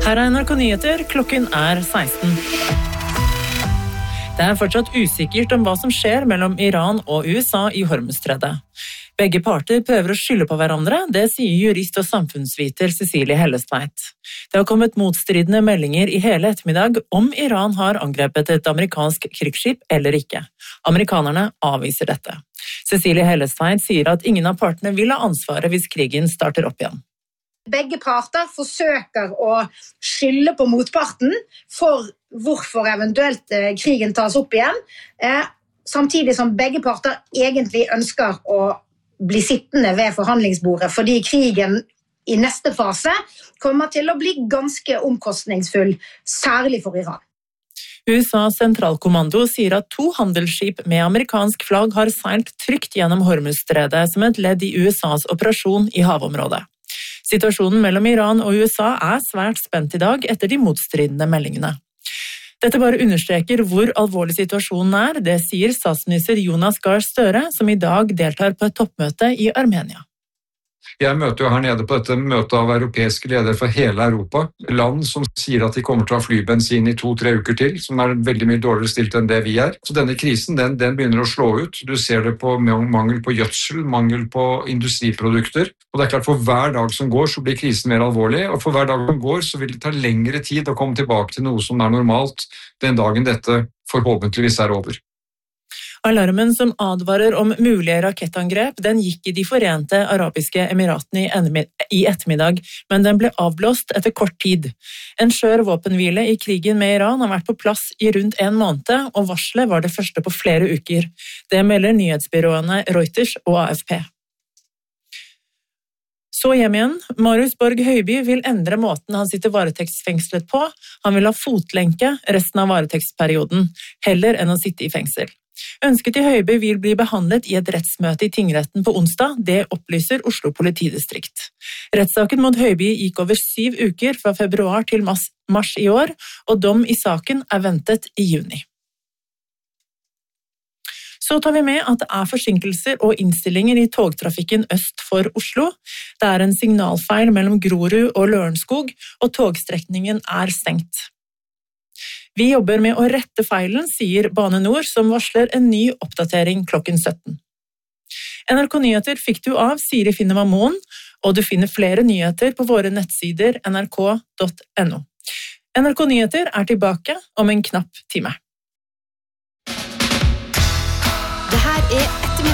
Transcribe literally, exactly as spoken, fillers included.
Her er N R K Nyheter, klokken er seksten. Det er fortsatt usikkert om hva som skjer mellom Iran og U S A i Hormuzstredet. Begge parter prøver å skylde på hverandre, det sier jurist og samfunnsviter Cecilie Hellestveit. Det har kommet motstridende meldinger i hele ettermiddag om Iran har angrepet et amerikansk krigsskip eller ikke. Amerikanerne avviser dette. Cecilie Hellestveit sier at ingen av partene vil ha ansvaret hvis krigen starter opp igjen. Begge parter forsøker å skylde på motparten for hvorfor eventuelt krigen tas opp igjen, samtidig som begge parter egentlig ønsker å bli sittende ved forhandlingsbordet, fordi krigen i neste fase kommer til å bli ganske omkostningsfull, særlig for Iran. U S A's sentralkommando sier at to handelsskip med amerikansk flagg har seilt trygt gjennom Hormuzstredet som et ledd i U S A's operasjon i havområdet. Situasjonen mellom Iran og U S A er svært spent i dag etter de motstridende meldingene. Dette bare understreker hvor alvorlig situasjonen er, det sier statsminister Jonas Gahr Støre, som i dag deltar på et toppmøte i Armenia. Jeg møter jo her nede på dette møtet av europeiske ledere fra hele Europa. Land som sier at de kommer til å ha flybensin i to-tre uker til, som er veldig mye dårligere stilt enn det vi er. Så denne krisen, den, den begynner å slå ut. Du ser det på mangel på gjødsel, mangel på industriprodukter. Og det er klart, for hver dag som går, så blir krisen mer alvorlig. Og for hver dag som går, så vil det ta lengre tid å komme tilbake til noe som er normalt den dagen dette forhåpentligvis er over. Alarmen som advarer om mulige rakettangrep, den gikk i de forente arabiske emiratene i ettermiddag, men den ble avblåst etter kort tid. En skjør våpenhvile i krigen med Iran har vært på plass i rundt en måned, og varselet var det første på flere uker. Det melder nyhetsbyråene Reuters og A F P. Så hjem igjen. Marius Borg Høiby vil endre måten han sitter varetektsfengslet på. Han vil ha fotlenke resten av varetektsperioden, heller enn å sitte i fengsel. Ønsket til Høiby vil bli behandlet i et rettsmøte i tingretten på onsdag, det opplyser Oslo politidistrikt. Rettssaken mot Høiby gikk over syv uker fra februar til mars i år, og dom i saken er ventet i juni. Så tar vi med at det er forsinkelser og innstillinger i togtrafikken øst for Oslo. Det er en signalfeil mellom Grorud og Lørenskog, og togstrekningen er stengt. Vi jobber med å rette feilen, sier Bane Nor, som varsler en ny oppdatering klokken sytten. N R K Nyheter fikk du av Siri Finnema Moen, og du finner flere nyheter på våre nettsider n r k punktum n o. N R K Nyheter er tilbake om en knapp time. Det her er